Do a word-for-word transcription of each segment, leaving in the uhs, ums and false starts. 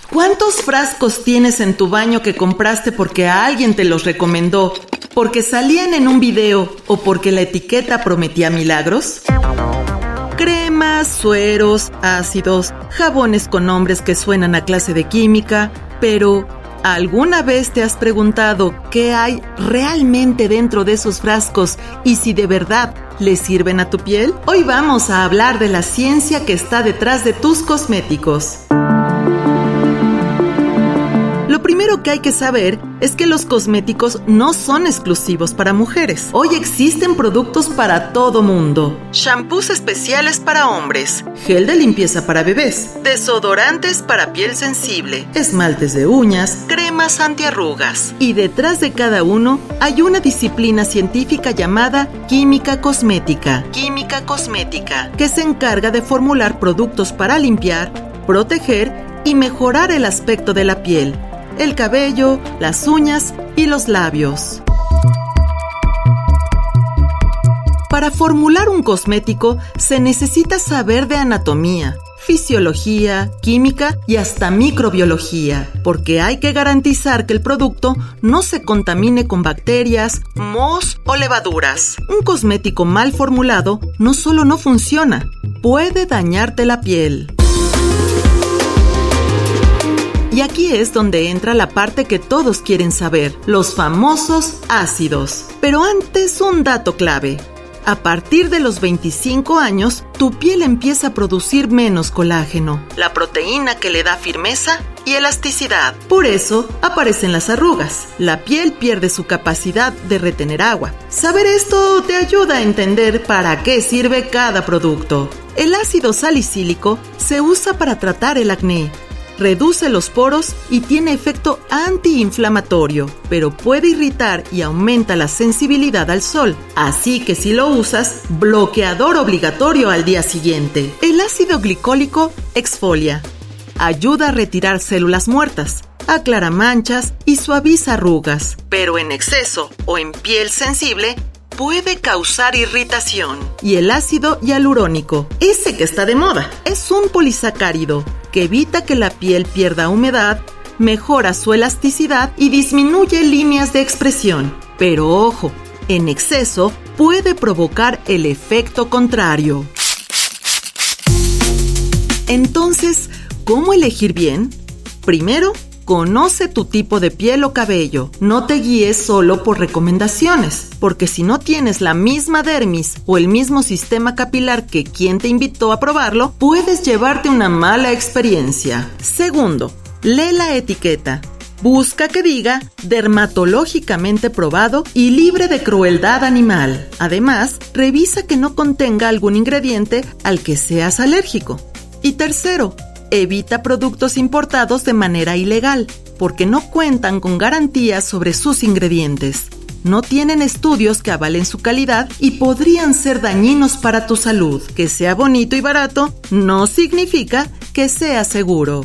¿Cuántos frascos tienes en tu baño que compraste porque alguien te los recomendó, porque salían en un video o porque la etiqueta prometía milagros? Cremas, sueros, ácidos, jabones con nombres que suenan a clase de química, pero ¿alguna vez te has preguntado qué hay realmente dentro de esos frascos y si de verdad le sirven a tu piel? Hoy vamos a hablar de la ciencia que está detrás de tus cosméticos. Lo primero que hay que saber es que los cosméticos no son exclusivos para mujeres. Hoy existen productos para todo mundo. Shampoos especiales para hombres, gel de limpieza para bebés, desodorantes para piel sensible, esmaltes de uñas, cremas antiarrugas. Y detrás de cada uno hay una disciplina científica llamada química cosmética. Química cosmética, que se encarga de formular productos para limpiar, proteger y mejorar el aspecto de la piel, el cabello, las uñas y los labios. Para formular un cosmético se necesita saber de anatomía, fisiología, química y hasta microbiología, porque hay que garantizar que el producto no se contamine con bacterias, mohos o levaduras. Un cosmético mal formulado no solo no funciona, puede dañarte la piel. Y aquí es donde entra la parte que todos quieren saber, los famosos ácidos. Pero antes, un dato clave. A partir de los veinticinco años, tu piel empieza a producir menos colágeno, la proteína que le da firmeza y elasticidad. Por eso aparecen las arrugas. La piel pierde su capacidad de retener agua. Saber esto te ayuda a entender para qué sirve cada producto. El ácido salicílico se usa para tratar el acné. Reduce los poros y tiene efecto antiinflamatorio, pero puede irritar y aumenta la sensibilidad al sol. Así que si lo usas, bloqueador obligatorio al día siguiente. El ácido glicólico exfolia. Ayuda a retirar células muertas, aclara manchas y suaviza arrugas. Pero en exceso o en piel sensible, puede causar irritación. Y el ácido hialurónico, ese que está de moda, es un polisacárido que evita que la piel pierda humedad, mejora su elasticidad y disminuye líneas de expresión. Pero ojo, en exceso puede provocar el efecto contrario. Entonces, ¿cómo elegir bien? Primero, conoce tu tipo de piel o cabello. No te guíes solo por recomendaciones, porque si no tienes la misma dermis o el mismo sistema capilar que quien te invitó a probarlo, puedes llevarte una mala experiencia. Segundo, lee la etiqueta. Busca que diga dermatológicamente probado y libre de crueldad animal. Además, revisa que no contenga algún ingrediente al que seas alérgico. Y tercero, evita productos importados de manera ilegal, porque no cuentan con garantías sobre sus ingredientes. No tienen estudios que avalen su calidad y podrían ser dañinos para tu salud. Que sea bonito y barato no significa que sea seguro.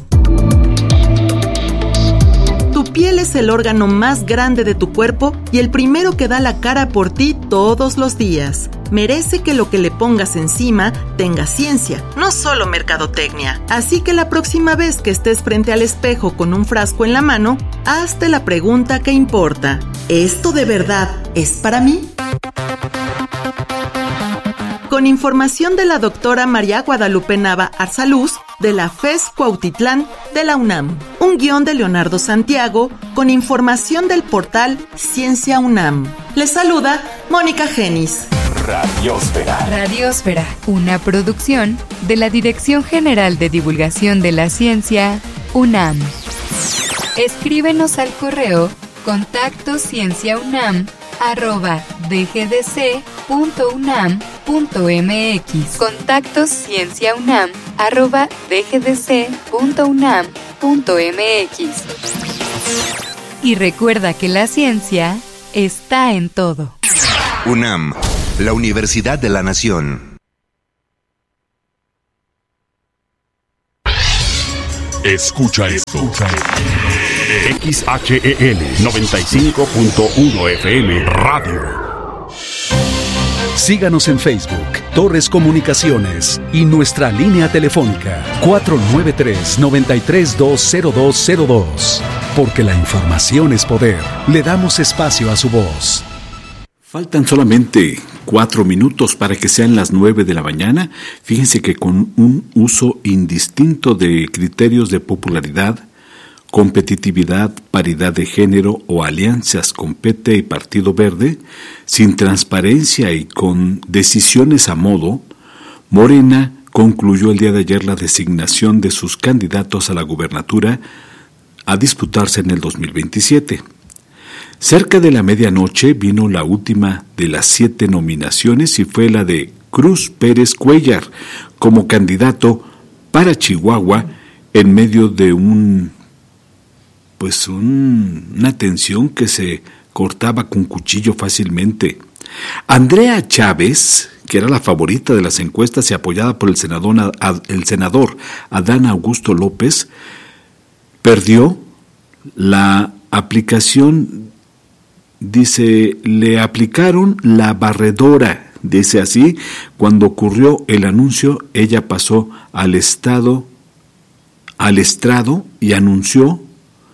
Tu piel es el órgano más grande de tu cuerpo y el primero que da la cara por ti todos los días. Merece que lo que le pongas encima tenga ciencia, no solo mercadotecnia. Así que la próxima vez que estés frente al espejo con un frasco en la mano, hazte la pregunta que importa. ¿Esto de verdad es para mí? Con información de la doctora María Guadalupe Nava Arzaluz, de la FES Cuautitlán de la UNAM. Un guión de Leonardo Santiago, con información del portal Ciencia UNAM. Les saluda Mónica Genis. Radiosfera. Radiosfera, una producción de la Dirección General de Divulgación de la Ciencia, UNAM. Escríbenos al correo contacto cienciaunam arroba dgdc punto unam punto mx. Contacto cienciaunam arroba dgdc punto unam punto mx. Y recuerda que la ciencia está en todo. UNAM, la Universidad de la Nación. Escucha esto. X H E L noventa y cinco punto uno F M Radio. Síganos en Facebook, Torres Comunicaciones y nuestra línea telefónica cuatro nueve tres, nueve tres dos, cero dos cero dos. Porque la información es poder. Le damos espacio a su voz. Faltan solamente cuatro minutos para que sean las nueve de la mañana. Fíjense que con un uso indistinto de criterios de popularidad, competitividad, paridad de género o alianzas con P T y Partido Verde, sin transparencia y con decisiones a modo, Morena concluyó el día de ayer la designación de sus candidatos a la gubernatura a disputarse en el dos mil veintisiete. Cerca de la medianoche vino la última de las siete nominaciones y fue la de Cruz Pérez Cuellar como candidato para Chihuahua en medio de un pues un, una tensión que se cortaba con cuchillo fácilmente. Andrea Chávez, que era la favorita de las encuestas y apoyada por el senador, el senador Adán Augusto López, perdió la aplicación, dice, le aplicaron la barredora, dice así, cuando ocurrió el anuncio, ella pasó al estado, al estrado y anunció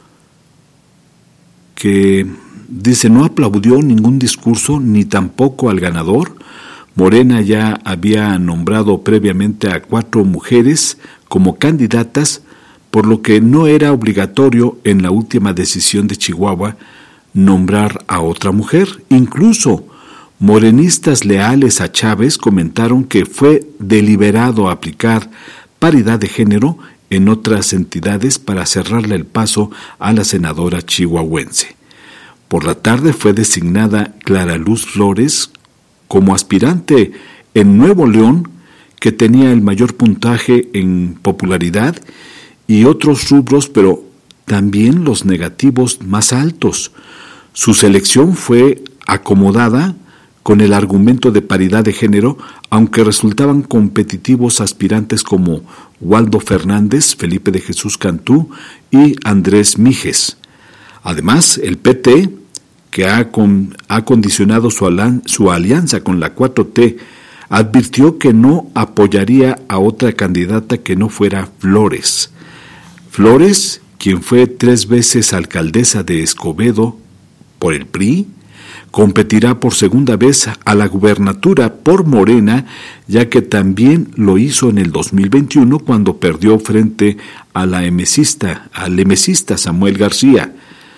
que, dice, no aplaudió ningún discurso ni tampoco al ganador. Morena ya había nombrado previamente a cuatro mujeres como candidatas, por lo que no era obligatorio en la última decisión de Chihuahua nombrar a otra mujer. Incluso morenistas leales a Chávez comentaron que fue deliberado aplicar paridad de género en otras entidades para cerrarle el paso a la senadora chihuahuense. Por la tarde fue designada Clara Luz Flores como aspirante en Nuevo León, que tenía el mayor puntaje en popularidad y otros rubros, pero también los negativos más altos. Su selección fue acomodada con el argumento de paridad de género, aunque resultaban competitivos aspirantes como Waldo Fernández, Felipe de Jesús Cantú y Andrés Mijes. Además, el P T, que ha, con, ha condicionado su, alan, su alianza con la cuatro T, advirtió que no apoyaría a otra candidata que no fuera Flores. Flores, quien fue tres veces alcaldesa de Escobedo por el P R I, competirá por segunda vez a la gubernatura por Morena, ya que también lo hizo en el dos mil veintiuno cuando perdió frente a la emesista, al emesista Samuel García.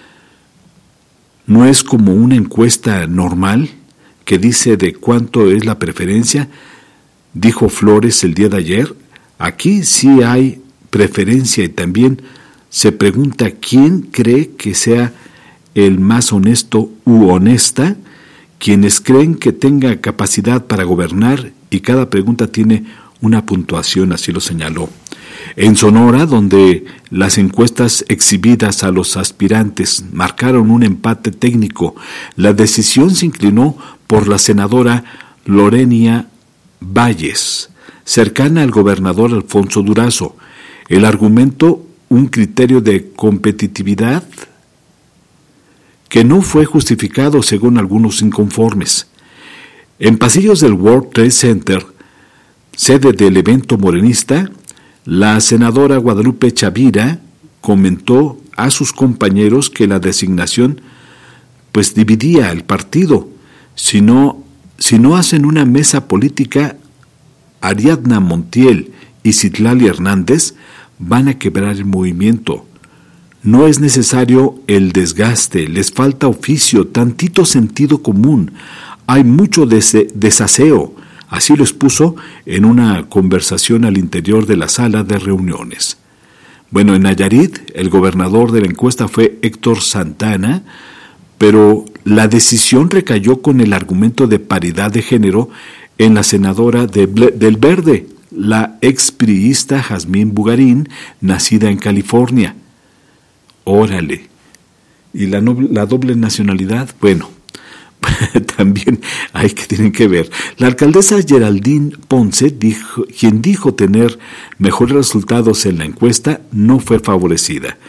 No es como una encuesta normal que dice de cuánto es la preferencia, dijo Flores el día de ayer. Aquí sí hay preferencia y también se pregunta quién cree que sea el más honesto u honesta, quienes creen que tenga capacidad para gobernar, y cada pregunta tiene una puntuación, así lo señaló. En Sonora, donde las encuestas exhibidas a los aspirantes marcaron un empate técnico, la decisión se inclinó por la senadora Lorenia Valles, cercana al gobernador Alfonso Durazo. El argumento, un criterio de competitividad que no fue justificado según algunos inconformes. En pasillos del World Trade Center, sede del evento morenista, la senadora Guadalupe Chavira comentó a sus compañeros que la designación pues dividía el partido. Si no, si no hacen una mesa política, Ariadna Montiel y Citlali Hernández van a quebrar el movimiento. No es necesario el desgaste, les falta oficio, tantito sentido común. Hay mucho des- desaseo. Así lo expuso en una conversación al interior de la sala de reuniones. Bueno, en Nayarit, el gobernador de la encuesta fue Héctor Santana, pero la decisión recayó con el argumento de paridad de género en la senadora de Ble- del Verde, la expriista Jazmín Bugarín, nacida en California. Órale. ¿Y la, noble, la doble nacionalidad? Bueno, también hay que tienen que ver. La alcaldesa Geraldine Ponce, dijo, quien dijo tener mejores resultados en la encuesta, no fue favorecida.